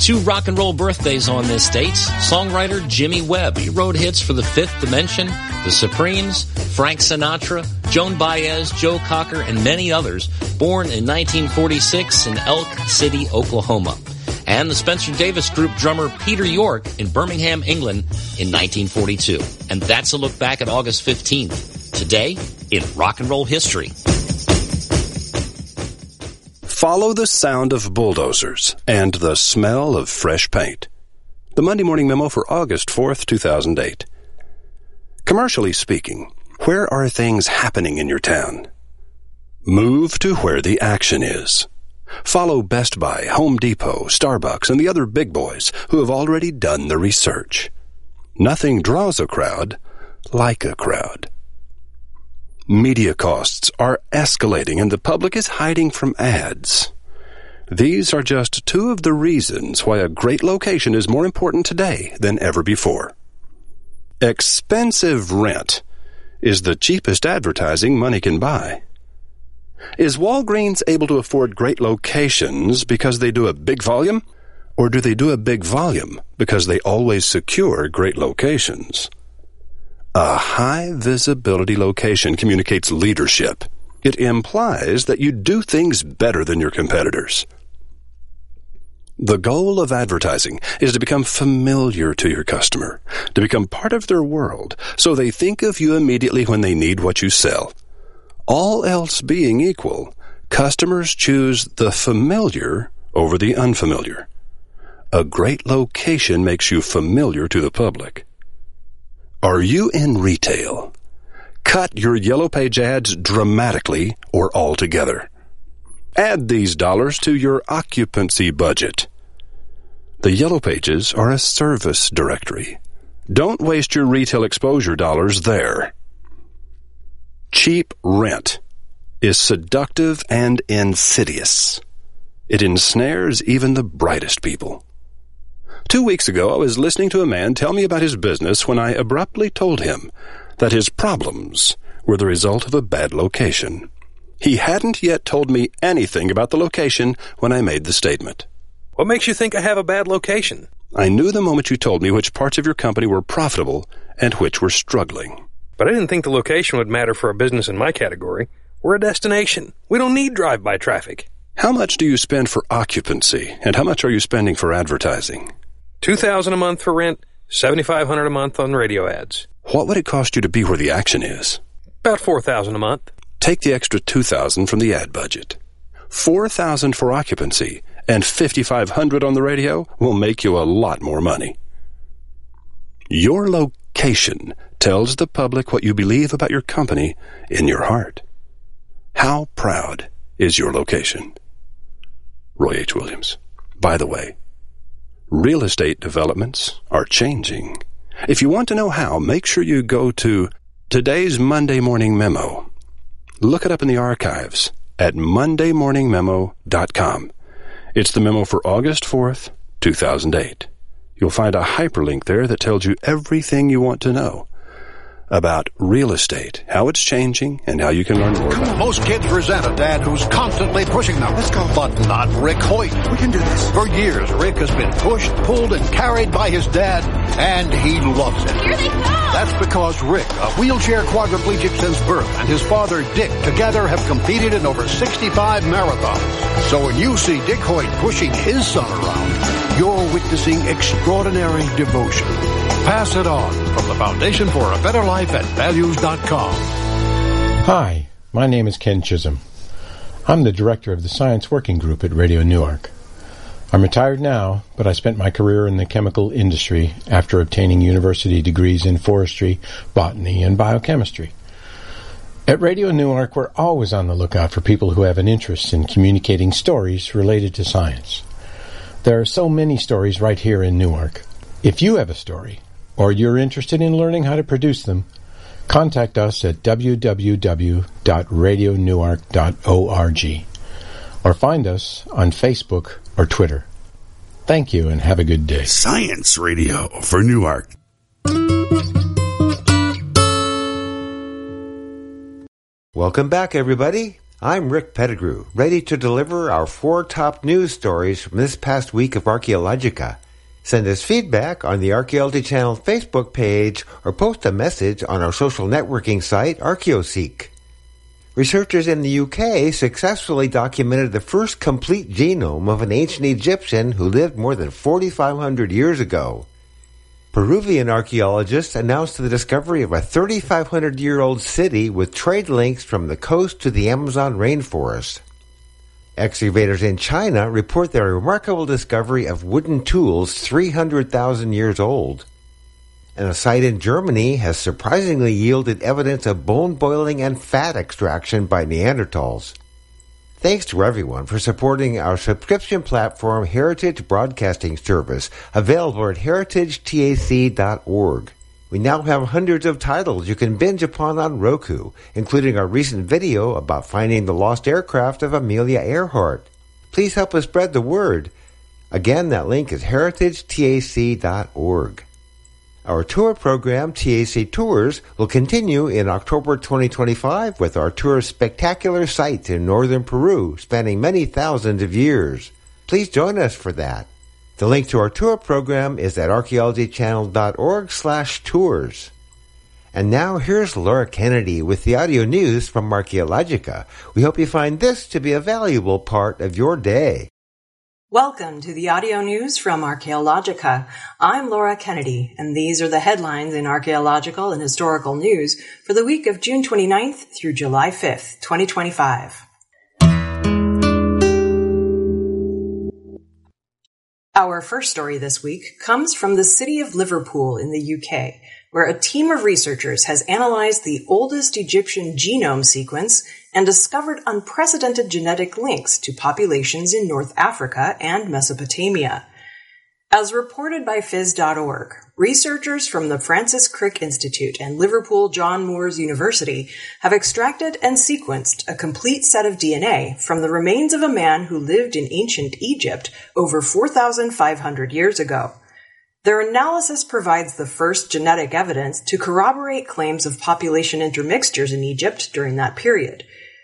2 rock and roll birthdays on this date. Songwriter Jimmy Webb. He wrote hits for the Fifth Dimension, the Supremes, Frank Sinatra, Joan Baez, Joe Cocker, and many others, born in 1946 in Elk City, Oklahoma. And the Spencer Davis Group drummer Peter York in Birmingham, England in 1942. And that's a look back at August 15th. Today in rock and roll history. Follow the sound of bulldozers and the smell of fresh paint. The Monday Morning Memo for August 4th, 2008. Commercially speaking, where are things happening in your town? Move to where the action is. Follow Best Buy, Home Depot, Starbucks, and the other big boys who have already done the research. Nothing draws a crowd like a crowd. Media costs are escalating and the public is hiding from ads. These are just 2 of the reasons why a great location is more important today than ever before. Expensive rent is the cheapest advertising money can buy. Is Walgreens able to afford great locations because they do a big volume? Or do they do a big volume because they always secure great locations? A high-visibility location communicates leadership. It implies that you do things better than your competitors. The goal of advertising is to become familiar to your customer, to become part of their world, so they think of you immediately when they need what you sell. All else being equal, customers choose the familiar over the unfamiliar. A great location makes you familiar to the public. Are you in retail? Cut your Yellow Page ads dramatically or altogether. Add these dollars to your occupancy budget. The Yellow Pages are a service directory. Don't waste your retail exposure dollars there. Cheap rent is seductive and insidious. It ensnares even the brightest people. 2 weeks ago, I was listening to a man tell me about his business when I abruptly told him that his problems were the result of a bad location. He hadn't yet told me anything about the location when I made the statement. What makes you think I have a bad location? I knew the moment you told me which parts of your company were profitable and which were struggling. But I didn't think the location would matter for a business in my category. We're a destination. We don't need drive-by traffic. How much do you spend for occupancy, and how much are you spending for advertising? $2,000 a month for rent, $7,500 a month on radio ads. What would it cost you to be where the action is? About $4,000 a month. Take the extra $2,000 from the ad budget. $4,000 for occupancy and $5,500 on the radio will make you a lot more money. Your location tells the public what you believe about your company in your heart. How proud is your location? Roy H. Williams. By the way, real estate developments are changing. If you want to know how, make sure you go to today's Monday Morning Memo. Look it up in the archives at mondaymorningmemo.com. It's the memo for August 4th, 2008. You'll find a hyperlink there that tells you everything you want to know about real estate, how it's changing, and how you can learn more about it. Most kids resent a dad who's constantly pushing them. Let's go. But not Rick Hoyt. We can do this. For years, Rick has been pushed, pulled, and carried by his dad, and he loves it. Here they come! That's because Rick, a wheelchair quadriplegic since birth, and his father, Dick, together have competed in over 65 marathons. So when you see Dick Hoyt pushing his son around, you're witnessing extraordinary devotion. Pass it on from the Foundation for a Better Life at Values.com. Hi, my name is Ken Chisholm. I'm the director of the Science Working Group at Radio Newark. I'm retired now, but I spent my career in the chemical industry after obtaining university degrees in forestry, botany, and biochemistry. At Radio Newark, we're always on the lookout for people who have an interest in communicating stories related to science. There are so many stories right here in Newark. If you have a story, or you're interested in learning how to produce them, contact us at www.radionewark.org or find us on Facebook or Twitter. Thank you and have a good day. Science Radio for Newark. Welcome back, everybody. I'm Rick Pettigrew, ready to deliver our 4 top news stories from this past week of Archaeologica. Send us feedback on the Archaeology Channel Facebook page or post a message on our social networking site, ArchaeoSeek. Researchers in the UK successfully documented the first complete genome of an ancient Egyptian who lived more than 4,500 years ago. Peruvian archaeologists announced the discovery of a 3,500-year-old city with trade links from the coast to the Amazon rainforest. Excavators in China report their remarkable discovery of wooden tools 300,000 years old. And a site in Germany has surprisingly yielded evidence of bone boiling and fat extraction by Neanderthals. Thanks to everyone for supporting our subscription platform Heritage Broadcasting Service, available at heritagetac.org. We now have hundreds of titles you can binge upon on Roku, including our recent video about finding the lost aircraft of Amelia Earhart. Please help us spread the word. Again, that link is heritagetac.org. Our tour program, TAC Tours, will continue in October 2025 with our tour of spectacular sites in northern Peru, spanning many thousands of years. Please join us for that. The link to our tour program is at archaeologychannel.org/tours. And now here's Laura Kennedy with the audio news from Archaeologica. We hope you find this to be a valuable part of your day. Welcome to the audio news from Archaeologica. I'm Laura Kennedy, and these are the headlines in archaeological and historical news for the week of June 29th through July 5th, 2025. Our first story this week comes from the city of Liverpool in the UK, where a team of researchers has analyzed the oldest Egyptian genome sequence and discovered unprecedented genetic links to populations in North Africa and Mesopotamia. As reported by Phys.org, researchers from the Francis Crick Institute and Liverpool John Moores University have extracted and sequenced a complete set of DNA from the remains of a man who lived in ancient Egypt over 4,500 years ago. Their analysis provides the first genetic evidence to corroborate claims of population intermixtures in Egypt during that period.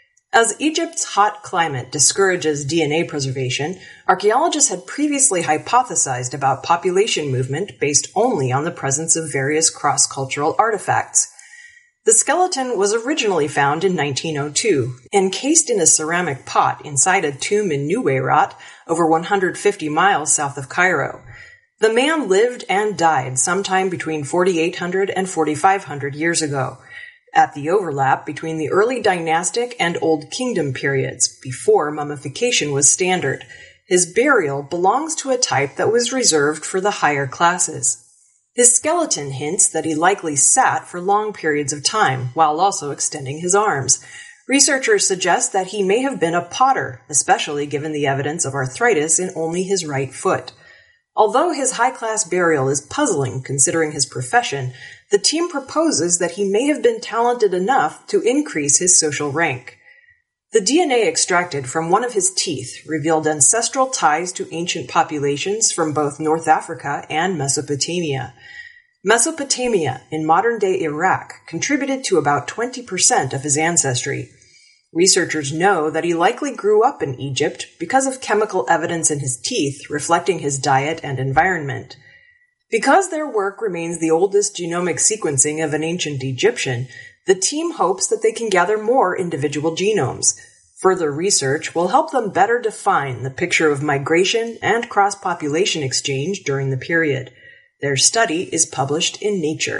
As Egypt's hot climate discourages DNA preservation, archaeologists had previously hypothesized about population movement based only on the presence of various cross-cultural artifacts. The skeleton was originally found in 1902, encased in a ceramic pot inside a tomb in Nuweirat, over 150 miles south of Cairo. The man lived and died sometime between 4,800 and 4,500 years ago, at the overlap between the early dynastic and Old Kingdom periods, before mummification was standard. His burial belongs to a type that was reserved for the higher classes. His skeleton hints that he likely sat for long periods of time, while also extending his arms. Researchers suggest that he may have been a potter, especially given the evidence of arthritis in only his right foot. Although his high-class burial is puzzling considering his profession, the team proposes that he may have been talented enough to increase his social rank. The DNA extracted from one of his teeth revealed ancestral ties to ancient populations from both North Africa and Mesopotamia. Mesopotamia, in modern-day Iraq, contributed to about 20% of his ancestry. Researchers know that he likely grew up in Egypt because of chemical evidence in his teeth reflecting his diet and environment. Because their work remains the oldest genomic sequencing of an ancient Egyptian, the team hopes that they can gather more individual genomes. Further research will help them better define the picture of migration and cross-population exchange during the period. Their study is published in Nature.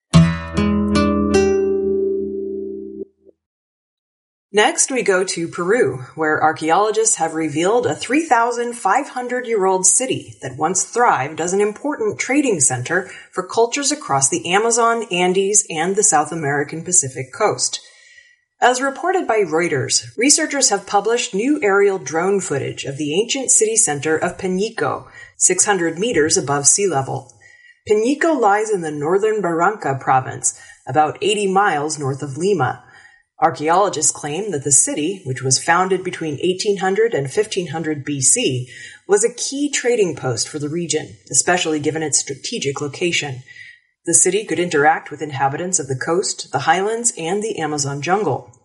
Next, we go to Peru, where archaeologists have revealed a 3,500-year-old city that once thrived as an important trading center for cultures across the Amazon, Andes, and the South American Pacific coast. As reported by Reuters, researchers have published new aerial drone footage of the ancient city center of Peñico, 600 meters above sea level. Peñico lies in the northern Barranca province, about 80 miles north of Lima. Archaeologists claim that the city, which was founded between 1800 and 1500 BC, was a key trading post for the region, especially given its strategic location. The city could interact with inhabitants of the coast, the highlands, and the Amazon jungle.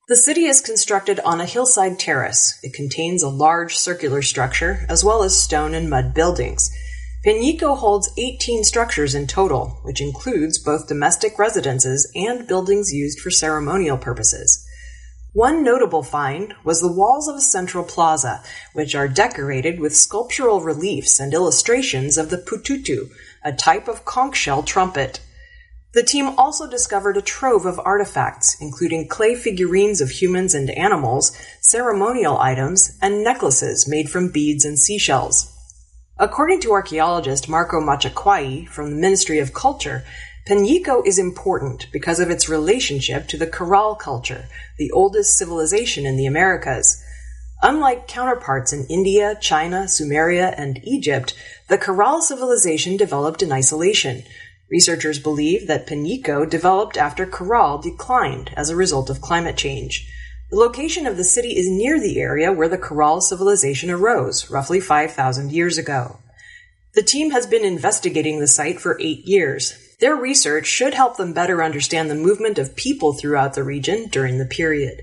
The city is constructed on a hillside terrace. It contains a large circular structure, as well as stone and mud buildings. Peñico holds 18 structures in total, which includes both domestic residences and buildings used for ceremonial purposes. One notable find was the walls of a central plaza, which are decorated with sculptural reliefs and illustrations of the pututu, a type of conch shell trumpet. The team also discovered a trove of artifacts, including clay figurines of humans and animals, ceremonial items, and necklaces made from beads and seashells. According to archaeologist Marco Machaquay from the Ministry of Culture, Peñico is important because of its relationship to the Corral culture, the oldest civilization in the Americas. Unlike counterparts in India, China, Sumeria, and Egypt, the Corral civilization developed in isolation. Researchers believe that Peñico developed after Corral declined as a result of climate change. The location of the city is near the area where the Corral civilization arose, roughly 5,000 years ago. The team has been investigating the site for 8 years. Their research should help them better understand the movement of people throughout the region during the period.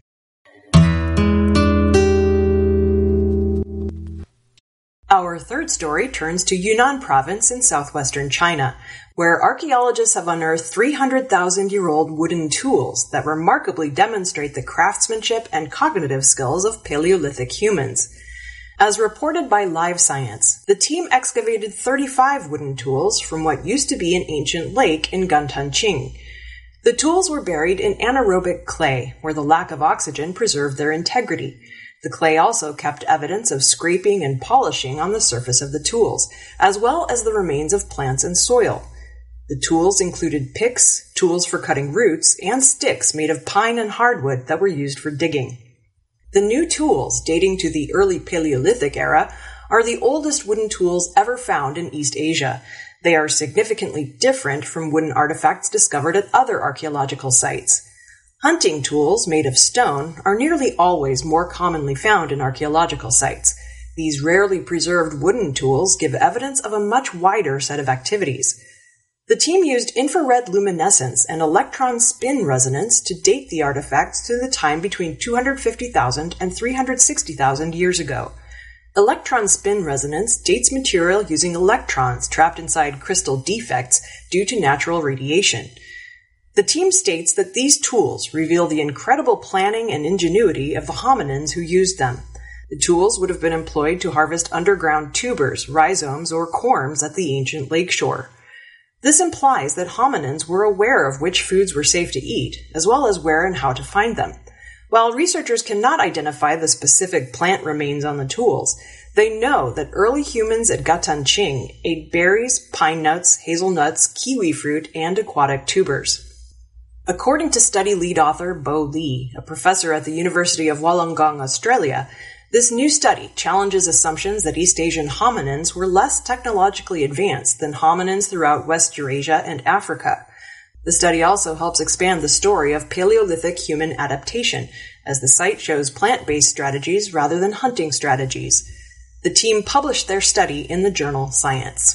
Our third story turns to Yunnan province in southwestern China, where archaeologists have unearthed 300,000-year-old wooden tools that remarkably demonstrate the craftsmanship and cognitive skills of Paleolithic humans. As reported by Live Science, the team excavated 35 wooden tools from what used to be an ancient lake in Gantanqing. The tools were buried in anaerobic clay, where the lack of oxygen preserved their integrity. The clay also kept evidence of scraping and polishing on the surface of the tools, as well as the remains of plants and soil. The tools included picks, tools for cutting roots, and sticks made of pine and hardwood that were used for digging. The new tools, dating to the early Paleolithic era, are the oldest wooden tools ever found in East Asia. They are significantly different from wooden artifacts discovered at other archaeological sites. Hunting tools made of stone are nearly always more commonly found in archaeological sites. These rarely preserved wooden tools give evidence of a much wider set of activities. The team used infrared luminescence and electron spin resonance to date the artifacts to the time between 250,000 and 360,000 years ago. Electron spin resonance dates material using electrons trapped inside crystal defects due to natural radiation. The team states that these tools reveal the incredible planning and ingenuity of the hominins who used them. The tools would have been employed to harvest underground tubers, rhizomes, or corms at the ancient lakeshore. This implies that hominins were aware of which foods were safe to eat, as well as where and how to find them. While researchers cannot identify the specific plant remains on the tools, they know that early humans at Gantanqing ate berries, pine nuts, hazelnuts, kiwi fruit, and aquatic tubers. According to study lead author Bo Lee, a professor at the University of Wollongong, Australia, this new study challenges assumptions that East Asian hominins were less technologically advanced than hominins throughout West Eurasia and Africa. The study also helps expand the story of Paleolithic human adaptation, as the site shows plant-based strategies rather than hunting strategies. The team published their study in the journal Science.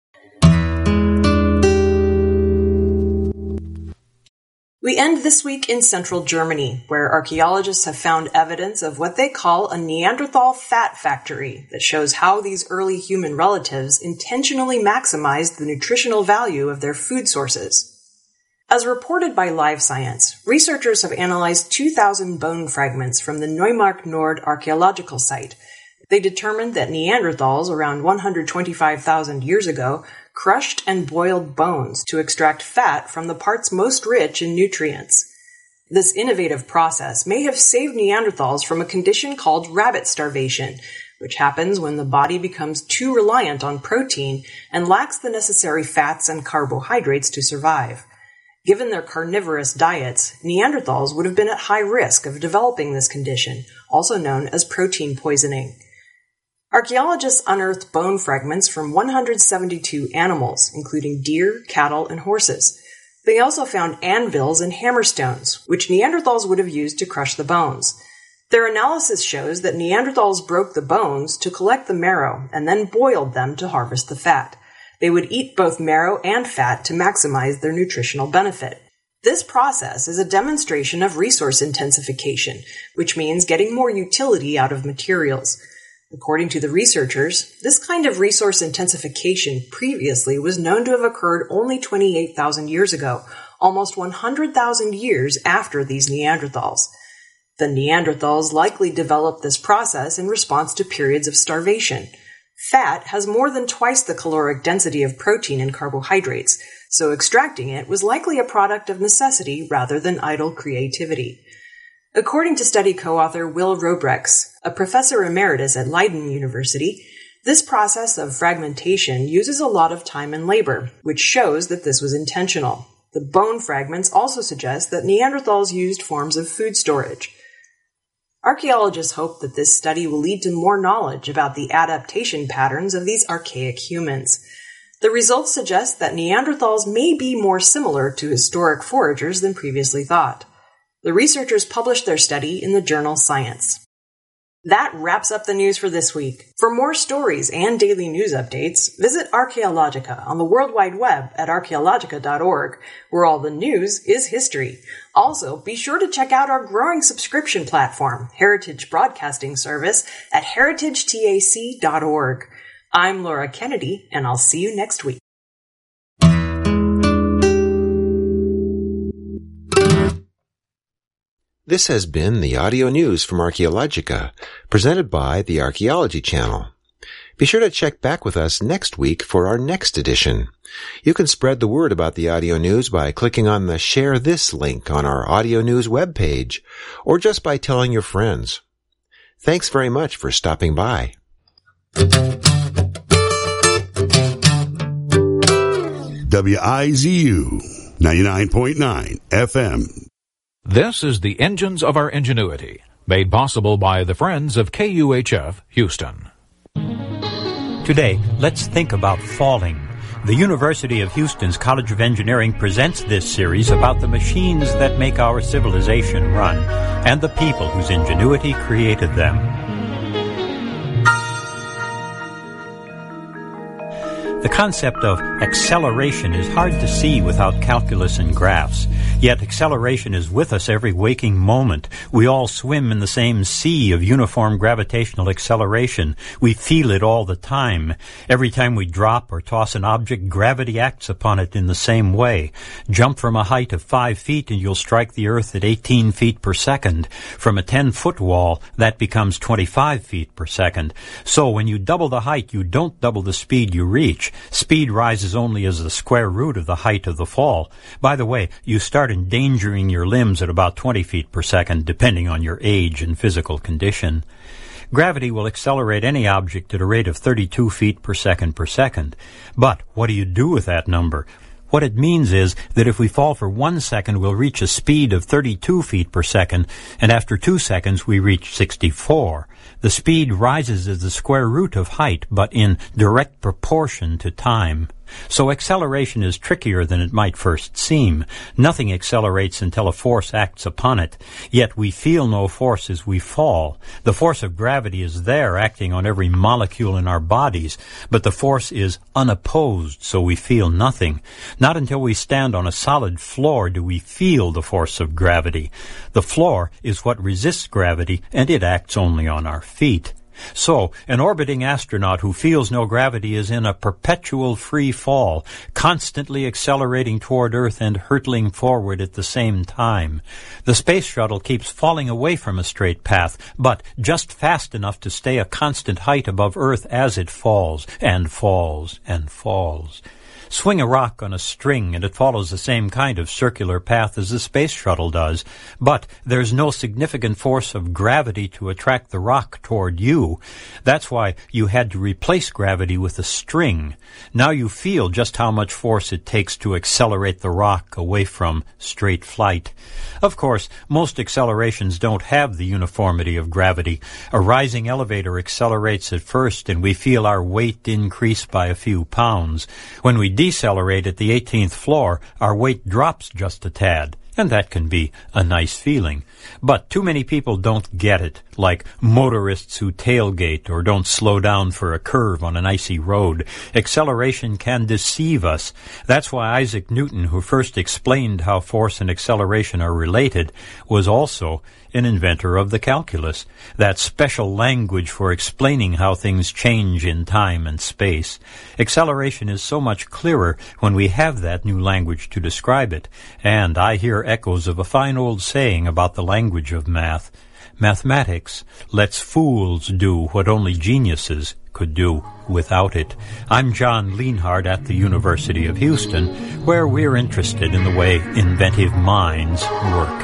We end this week in central Germany, where archaeologists have found evidence of what they call a Neanderthal fat factory that shows how these early human relatives intentionally maximized the nutritional value of their food sources. As reported by Live Science, researchers have analyzed 2,000 bone fragments from the Neumark Nord archaeological site. They determined that Neanderthals around 125,000 years ago crushed and boiled bones to extract fat from the parts most rich in nutrients. This innovative process may have saved Neanderthals from a condition called rabbit starvation, which happens when the body becomes too reliant on protein and lacks the necessary fats and carbohydrates to survive. Given their carnivorous diets, Neanderthals would have been at high risk of developing this condition, also known as protein poisoning. Archaeologists unearthed bone fragments from 172 animals, including deer, cattle, and horses. They also found anvils and hammerstones, which Neanderthals would have used to crush the bones. Their analysis shows that Neanderthals broke the bones to collect the marrow and then boiled them to harvest the fat. They would eat both marrow and fat to maximize their nutritional benefit. This process is a demonstration of resource intensification, which means getting more utility out of materials. According to the researchers, this kind of resource intensification previously was known to have occurred only 28,000 years ago, almost 100,000 years after these Neanderthals. The Neanderthals likely developed this process in response to periods of starvation. Fat has more than twice the caloric density of protein and carbohydrates, so extracting it was likely a product of necessity rather than idle creativity. According to study co-author Will Robrechts, a professor emeritus at Leiden University, this process of fragmentation uses a lot of time and labor, which shows that this was intentional. The bone fragments also suggest that Neanderthals used forms of food storage. Archaeologists hope that this study will lead to more knowledge about the adaptation patterns of these archaic humans. The results suggest that Neanderthals may be more similar to historic foragers than previously thought. The researchers published their study in the journal Science. That wraps up the news for this week. For more stories and daily news updates, visit Archaeologica on the World Wide Web at archaeologica.org, where all the news is history. Also, be sure to check out our growing subscription platform, Heritage Broadcasting Service, at heritagetac.org. I'm Laura Kennedy, and I'll see you next week. This has been the audio news from Archaeologica, presented by the Archaeology Channel. Be sure to check back with us next week for our next edition. You can spread the word about the audio news by clicking on the Share This link on our audio news webpage, or just by telling your friends. Thanks very much for stopping by. WIZU 99.9 FM. This is the Engines of Our Ingenuity, made possible by the friends of KUHF Houston. Today, let's think about falling. The University of Houston's College of Engineering presents this series about the machines that make our civilization run, and the people whose ingenuity created them. The concept of acceleration is hard to see without calculus and graphs. Yet acceleration is with us every waking moment. We all swim in the same sea of uniform gravitational acceleration. We feel it all the time. Every time we drop or toss an object, gravity acts upon it in the same way. Jump from a height of 5 feet and you'll strike the earth at 18 feet per second. From a 10-foot wall, that becomes 25 feet per second. So when you double the height, you don't double the speed you reach. Speed rises only as the square root of the height of the fall. By the way, you start endangering your limbs at about 20 feet per second, depending on your age and physical condition. Gravity will accelerate any object at a rate of 32 feet per second. But what do you do with that number? What it means is that if we fall for 1 second, we'll reach a speed of 32 feet per second, and after 2 seconds, we reach 64. The speed rises as the square root of height, but in direct proportion to time. So acceleration is trickier than it might first seem. Nothing accelerates until a force acts upon it. Yet we feel no force as we fall. The force of gravity is there, acting on every molecule in our bodies, but the force is unopposed, so we feel nothing. Not until we stand on a solid floor do we feel the force of gravity. The floor is what resists gravity, and it acts only on our feet. So, an orbiting astronaut who feels no gravity is in a perpetual free fall, constantly accelerating toward Earth and hurtling forward at the same time. The space shuttle keeps falling away from a straight path, but just fast enough to stay a constant height above Earth as it falls, and falls, and falls. Swing a rock on a string and it follows the same kind of circular path as the space shuttle does, but there's no significant force of gravity to attract the rock toward you. That's why you had to replace gravity with a string. Now you feel just how much force it takes to accelerate the rock away from straight flight. Of course, most accelerations don't have the uniformity of gravity. A rising elevator accelerates at first and we feel our weight increase by a few pounds. When we decelerate at the 18th floor, our weight drops just a tad. And that can be a nice feeling. But too many people don't get it, like motorists who tailgate or don't slow down for a curve on an icy road. Acceleration can deceive us. That's why Isaac Newton, who first explained how force and acceleration are related, was also an inventor of the calculus, that special language for explaining how things change in time and space. Acceleration is so much clearer when we have that new language to describe it, and I hear echoes of a fine old saying about the language of math. Mathematics lets fools do what only geniuses could do without it. I'm John Lienhard at the University of Houston, where we're interested in the way inventive minds work.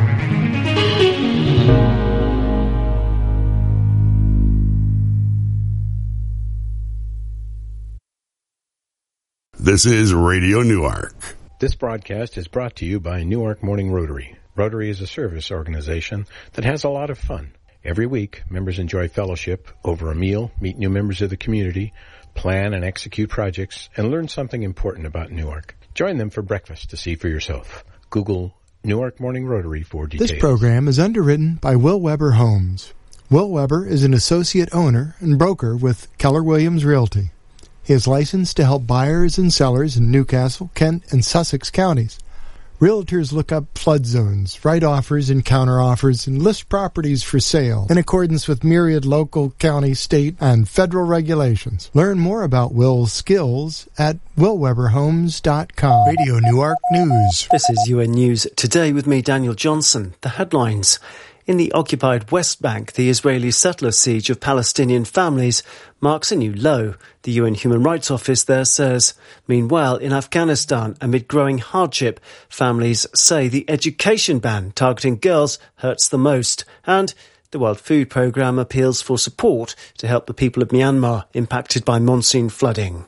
This is Radio Newark. This broadcast is brought to you by Newark Morning Rotary. Rotary is a service organization that has a lot of fun. Every week, members enjoy fellowship over a meal, meet new members of the community, plan and execute projects, and learn something important about Newark. Join them for breakfast to see for yourself. Google Newark Morning Rotary for details. This program is underwritten by Will Weber Homes. Will Weber is an associate owner and broker with Keller Williams Realty. He is licensed to help buyers and sellers in Newcastle, Kent, and Sussex counties. Realtors look up flood zones, write offers and counteroffers, and list properties for sale in accordance with myriad local, county, state, and federal regulations. Learn more about Will's skills at willweberhomes.com. Radio Newark News. This is UN News Today with me, Daniel Johnson. The headlines. In the occupied West Bank, the Israeli settler siege of Palestinian families marks a new low, the UN Human Rights Office there says. Meanwhile, in Afghanistan, amid growing hardship, families say the education ban targeting girls hurts the most. And the World Food Programme appeals for support to help the people of Myanmar impacted by monsoon flooding.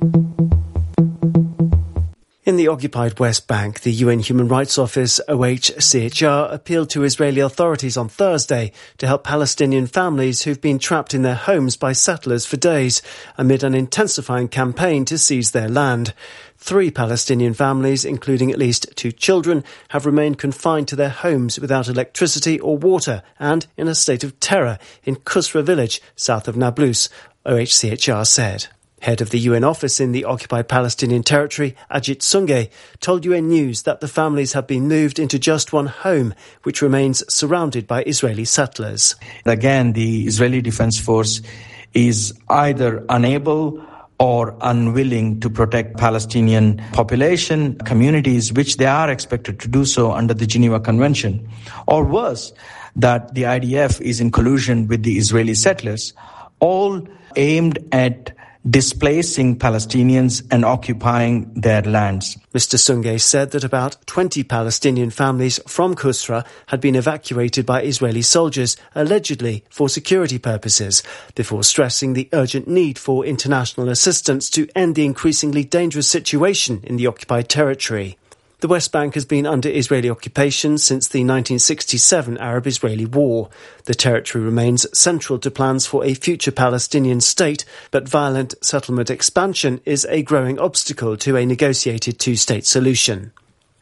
In the occupied West Bank, the UN Human Rights Office, OHCHR, appealed to Israeli authorities on Thursday to help Palestinian families who've been trapped in their homes by settlers for days, amid an intensifying campaign to seize their land. 3 Palestinian families, including at least 2 children, have remained confined to their homes without electricity or water and in a state of terror in Kusra village, south of Nablus, OHCHR said. Head of the UN office in the occupied Palestinian territory, Ajit Sungay, told UN News that the families have been moved into just one home, which remains surrounded by Israeli settlers. Again, the Israeli Defense Force is either unable or unwilling to protect Palestinian population, communities, which they are expected to do so under the Geneva Convention. Or worse, that the IDF is in collusion with the Israeli settlers, all aimed at displacing Palestinians and occupying their lands. Mr. Sungay said that about 20 Palestinian families from Kusra had been evacuated by Israeli soldiers, allegedly for security purposes, before stressing the urgent need for international assistance to end the increasingly dangerous situation in the occupied territory. The West Bank has been under Israeli occupation since the 1967 Arab-Israeli War. The territory remains central to plans for a future Palestinian state, but violent settlement expansion is a growing obstacle to a negotiated two-state solution.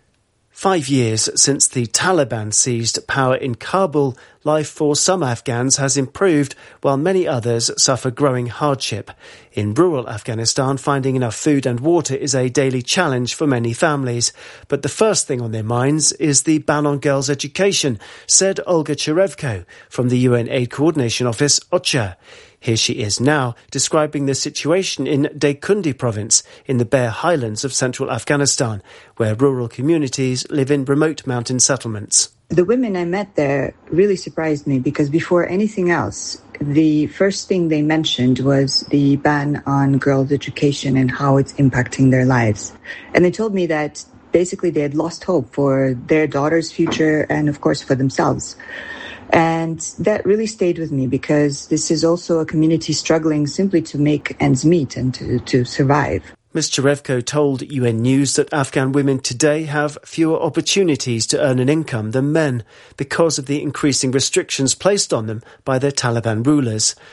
5 years since the Taliban seized power in Kabul, life for some Afghans has improved, while many others suffer growing hardship. In rural Afghanistan, finding enough food and water is a daily challenge for many families. But the first thing on their minds is the ban on girls' education, said Olga Cherevko from the UN Aid Coordination Office, OCHA. Here she is now, describing the situation in Daikundi province, in the bare highlands of central Afghanistan, where rural communities live in remote mountain settlements. The women I met there really surprised me because before anything else, the first thing they mentioned was the ban on girls' education and how it's impacting their lives. And they told me that basically they had lost hope for their daughter's future and, of course, for themselves. And that really stayed with me because this is also a community struggling simply to make ends meet and to survive. Ms. Cherevko told UN News that Afghan women today have fewer opportunities to earn an income than men because of the increasing restrictions placed on them by their Taliban rulers.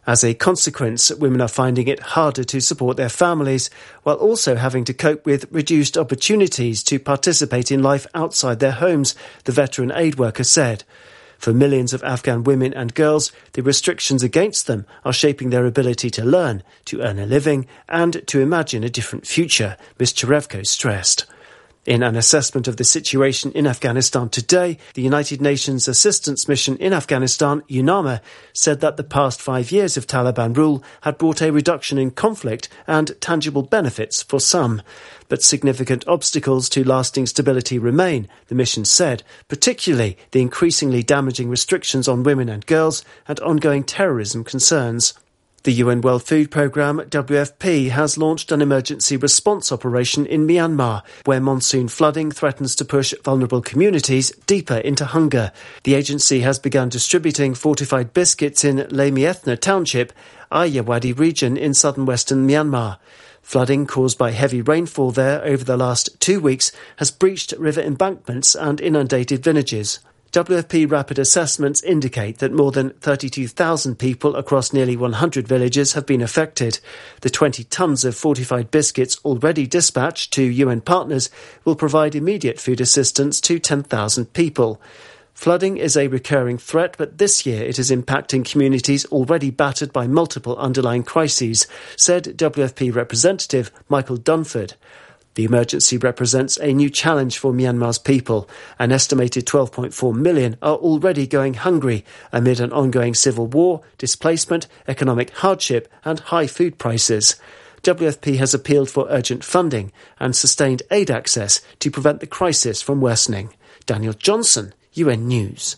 As a consequence, women are finding it harder to support their families, while also having to cope with reduced opportunities to participate in life outside their homes, the veteran aid worker said. For millions of Afghan women and girls, the restrictions against them are shaping their ability to learn, to earn a living, and to imagine a different future, Ms. Cherevko stressed. In an assessment of the situation in Afghanistan today, the United Nations Assistance Mission in Afghanistan, UNAMA, said that the past 5 years of Taliban rule had brought a reduction in conflict and tangible benefits for some. But significant obstacles to lasting stability remain, the mission said, particularly the increasingly damaging restrictions on women and girls and ongoing terrorism concerns. The UN World Food Programme, WFP, has launched an emergency response operation in Myanmar, where monsoon flooding threatens to push vulnerable communities deeper into hunger. The agency has begun distributing fortified biscuits in Lemiethna Township, Ayeyarwady region in southern western Myanmar. Flooding caused by heavy rainfall there over the last 2 weeks has breached river embankments and inundated villages. WFP rapid assessments indicate that more than 32,000 people across nearly 100 villages have been affected. The 20 tons of fortified biscuits already dispatched to UN partners will provide immediate food assistance to 10,000 people. Flooding is a recurring threat, but this year it is impacting communities already battered by multiple underlying crises, said WFP representative Michael Dunford. The emergency represents a new challenge for Myanmar's people. An estimated 12.4 million are already going hungry amid an ongoing civil war, displacement, economic hardship and high food prices. WFP has appealed for urgent funding and sustained aid access to prevent the crisis from worsening. Daniel Johnson, UN News.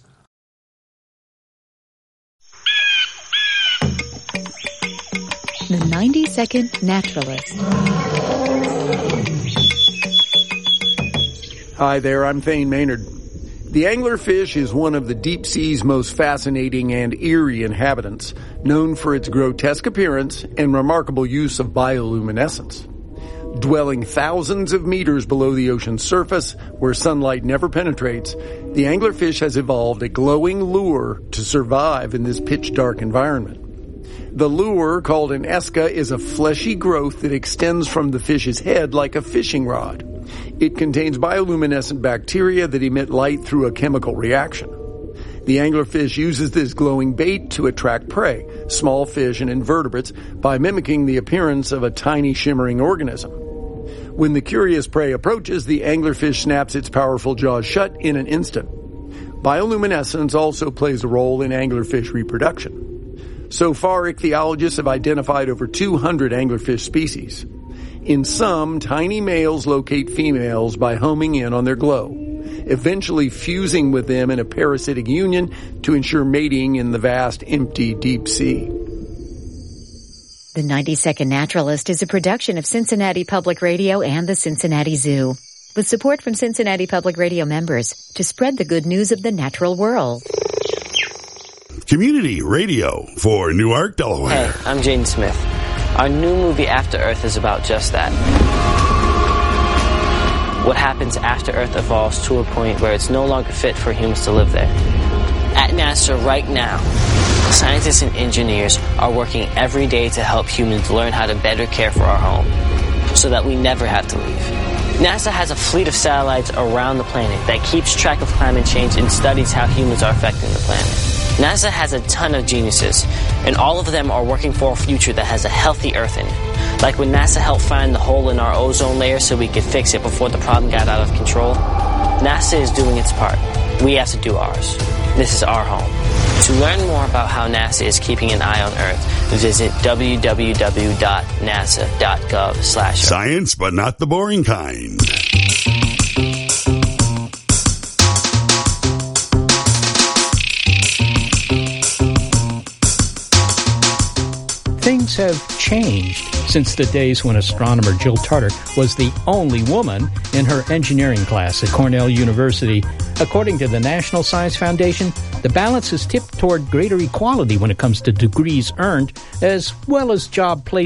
The 90-Second Naturalist. Hi there, I'm Thane Maynard. The anglerfish is one of the deep sea's most fascinating and eerie inhabitants, known for its grotesque appearance and remarkable use of bioluminescence. Dwelling thousands of meters below the ocean's surface, where sunlight never penetrates, the anglerfish has evolved a glowing lure to survive in this pitch-dark environment. The lure, called an esca, is a fleshy growth that extends from the fish's head like a fishing rod. It contains bioluminescent bacteria that emit light through a chemical reaction. The anglerfish uses this glowing bait to attract prey, small fish and invertebrates, by mimicking the appearance of a tiny shimmering organism. When the curious prey approaches, the anglerfish snaps its powerful jaws shut in an instant. Bioluminescence also plays a role in anglerfish reproduction. So far, ichthyologists have identified over 200 anglerfish species. In some, tiny males locate females by homing in on their glow, eventually fusing with them in a parasitic union to ensure mating in the vast, empty, deep sea. The 90-Second Naturalist is a production of Cincinnati Public Radio and the Cincinnati Zoo, with support from Cincinnati Public Radio members to spread the good news of the natural world. Community radio for Newark, Delaware. Hey, I'm Jaden Smith. Our new movie After Earth is about just that. What happens after Earth evolves to a point where it's no longer fit for humans to live there. At NASA right now, scientists and engineers are working every day to help humans learn how to better care for our home, so that we never have to leave. NASA has a fleet of satellites around the planet that keeps track of climate change and studies how humans are affecting the planet. NASA has a ton of geniuses, and all of them are working for a future that has a healthy Earth in it. Like when NASA helped find the hole in our ozone layer so we could fix it before the problem got out of control. NASA is doing its part. We have to do ours. This is our home. To learn more about how NASA is keeping an eye on Earth, visit www.nasa.gov/Earth. Science, but not the boring kind. Things have changed since the days when astronomer Jill Tarter was the only woman in her engineering class at Cornell University. According to the National Science Foundation, the balance has tipped toward greater equality when it comes to degrees earned, as well as job placement.